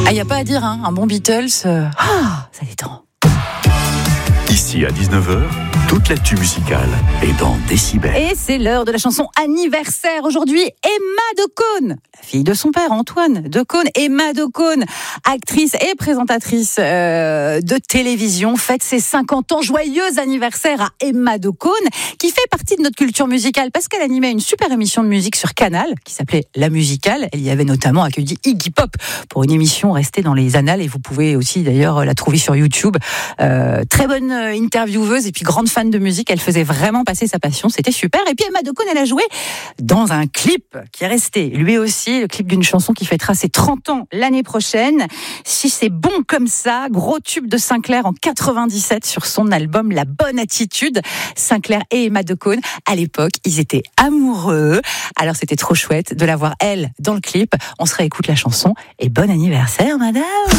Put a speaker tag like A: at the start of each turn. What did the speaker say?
A: Ah, y a pas à dire, hein, un bon Beatles, ça détend.
B: Ici à 19h, toute l'actu musicale est dans Décibel.
A: Et c'est l'heure de la chanson anniversaire. Aujourd'hui, Emma Decaune, la fille de son père, Antoine Decaune. Emma Decaune, actrice et présentatrice de télévision, fête ses 50 ans. Joyeux anniversaire à Emma Decaune, qui fait partie de notre culture musicale parce qu'elle animait une super émission de musique sur Canal, qui s'appelait La Musicale. Elle y avait notamment accueilli Iggy Pop pour une émission restée dans les annales, et vous pouvez aussi d'ailleurs la trouver sur YouTube. Très bonne intervieweuse et puis grande fan de musique, elle faisait vraiment passer sa passion, c'était super. Et puis Emma Decaune, elle a joué dans un clip qui est resté, lui aussi, le clip d'une chanson qui fêtera ses 30 ans l'année prochaine. Si c'est bon comme ça, gros tube de Sinclair en 97 sur son album La Bonne Attitude. Sinclair et Emma Decaune, à l'époque, ils étaient amoureux. Alors c'était trop chouette de la voir, elle, dans le clip. On se réécoute la chanson et bon anniversaire, madame!